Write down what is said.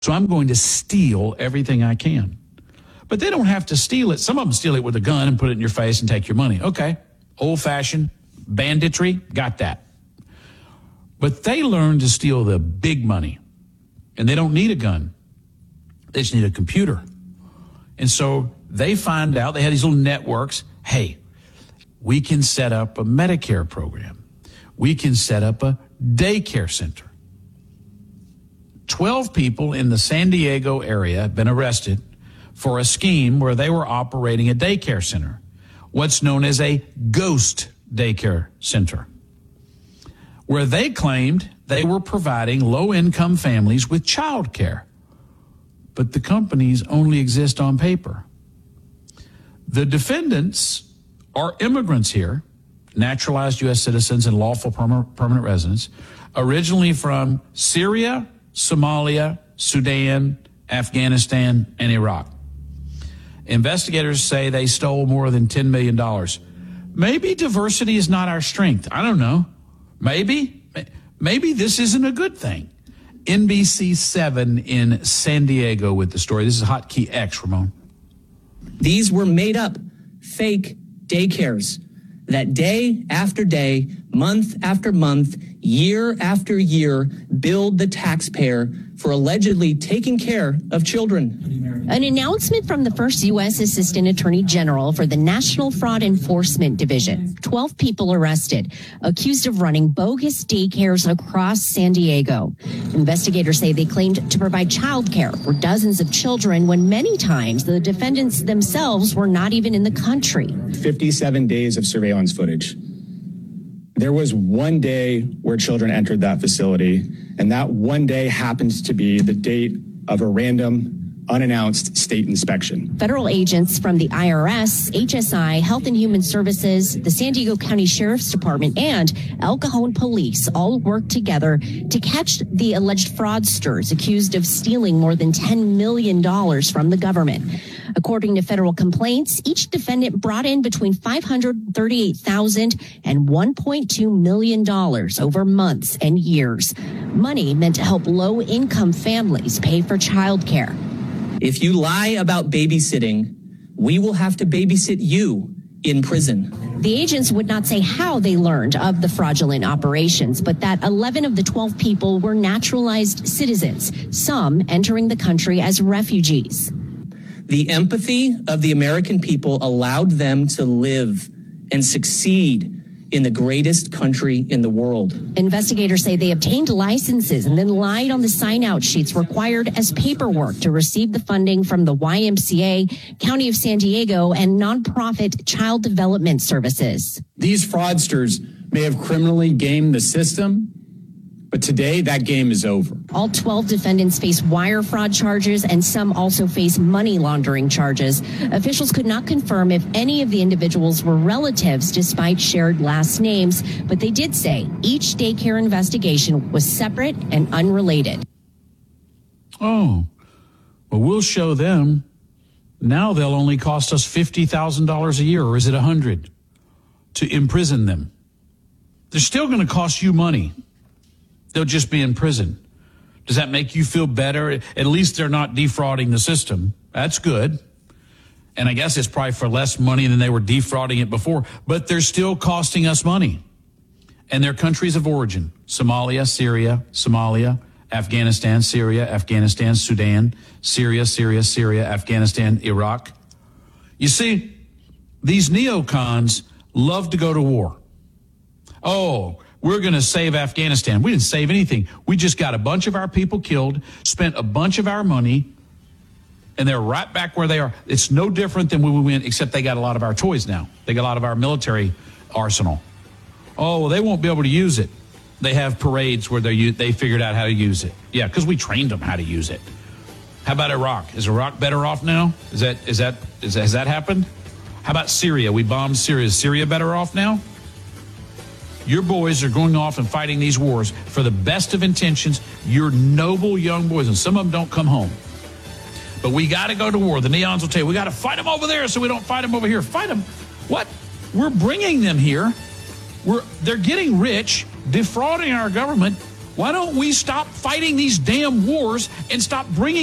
So I'm going to steal everything I can. But they don't have to steal it. Some of them steal it with a gun and put it in your face and take your money. Okay, old-fashioned banditry, got that. But they learn to steal the big money, and they don't need a gun. They just need a computer. And so they find out, they have these little networks, hey, we can set up a Medicare program. We can set up a daycare center. 12 people in the San Diego area have been arrested for a scheme where they were operating a daycare center, what's known as a ghost daycare center, where they claimed they were providing low-income families with child care. But the companies only exist on paper. The defendants are immigrants here, naturalized U.S. citizens and lawful permanent residents, originally from Syria, Somalia, Sudan, Afghanistan, and Iraq. Investigators say they stole more than $10 million. Maybe diversity is not our strength. I don't know. Maybe this isn't a good thing. NBC7 in San Diego with the story. This is Hotkey X, Ramon. These were made up, fake daycares that day after day, month after month, year after year, billed the taxpayer for allegedly taking care of children. An announcement from the first U.S. Assistant Attorney General for the National Fraud Enforcement Division. 12 people arrested, accused of running bogus daycares across San Diego. Investigators say they claimed to provide child care for dozens of children when many times the defendants themselves were not even in the country. 57 days of surveillance footage. There was one day where children entered that facility, and that one day happens to be the date of a random, unannounced state inspection. Federal agents from the IRS, HSI, Health and Human Services, the San Diego County Sheriff's Department, and El Cajon Police all worked together to catch the alleged fraudsters accused of stealing more than $10 million from the government. According to federal complaints, each defendant brought in between $538,000 and $1.2 million over months and years. Money meant to help low-income families pay for childcare. If you lie about babysitting, we will have to babysit you in prison. The agents would not say how they learned of the fraudulent operations, but that 11 of the 12 people were naturalized citizens, some entering the country as refugees. The empathy of the American people allowed them to live and succeed in the greatest country in the world. Investigators say they obtained licenses and then lied on the sign-out sheets required as paperwork to receive the funding from the YMCA, County of San Diego, and nonprofit Child Development Services. These fraudsters may have criminally gamed the system, but today that game is over. All 12 defendants face wire fraud charges, and some also face money laundering charges. Officials could not confirm if any of the individuals were relatives despite shared last names, but they did say each daycare investigation was separate and unrelated. Oh, well, we'll show them. Now they'll only cost us $50,000 a year, or is it $100,000 to imprison them? They're still going to cost you money. They'll just be in prison. Does that make you feel better? At least they're not defrauding the system. That's good. And I guess it's probably for less money than they were defrauding it before, but they're still costing us money. And their countries of origin: Somalia, Syria, Somalia, Afghanistan, Syria, Afghanistan, Sudan, Syria, Afghanistan, Iraq. You see, these neocons love to go to war. Oh, we're going to save Afghanistan. We didn't save anything. We just got a bunch of our people killed, spent a bunch of our money, and they're right back where they are. It's no different than when we went, except they got a lot of our toys now. They got a lot of our military arsenal. Oh, well, they won't be able to use it. They have parades where they figured out how to use it. Yeah, because we trained them how to use it. How about Iraq? Is Iraq better off now? Has that happened? How about Syria? We bombed Syria. Is Syria better off now? Your boys are going off and fighting these wars for the best of intentions. You're noble young boys, and some of them don't come home. But we got to go to war. The neons will tell you, we got to fight them over there so we don't fight them over here. Fight them? What? We're bringing them here. They're getting rich, defrauding our government. Why don't we stop fighting these damn wars and stop bringing